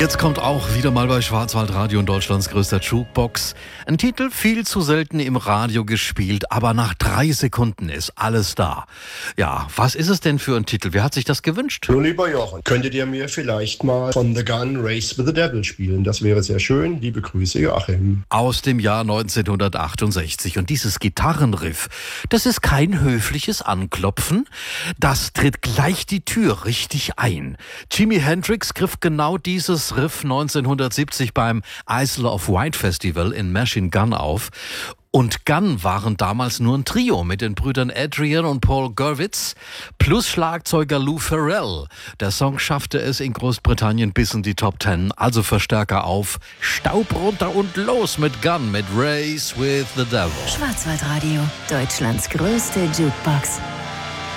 Jetzt kommt auch wieder mal bei Schwarzwaldradio und Deutschlands größter Jukebox ein Titel, viel zu selten im Radio gespielt, aber nach 3 Sekunden ist alles da. Ja, was ist es denn für ein Titel? Wer hat sich das gewünscht? Nun, lieber Jochen, könntet ihr mir vielleicht mal von The Gun Race with the Devil spielen? Das wäre sehr schön. Liebe Grüße, Joachim. Aus dem Jahr 1968. Und dieses Gitarrenriff, das ist kein höfliches Anklopfen. Das tritt gleich die Tür richtig ein. Jimi Hendrix griff genau dieses Riff 1970 beim Isle of Wight Festival in Machine Gun auf. Und Gun waren damals nur ein Trio mit den Brüdern Adrian und Paul Gurwitz plus Schlagzeuger Lou Ferrell. Der Song schaffte es in Großbritannien bis in die Top 10, also Verstärker auf, Staub runter und los mit Gun, mit Race with the Devil. Schwarzwaldradio, Deutschlands größte Jukebox.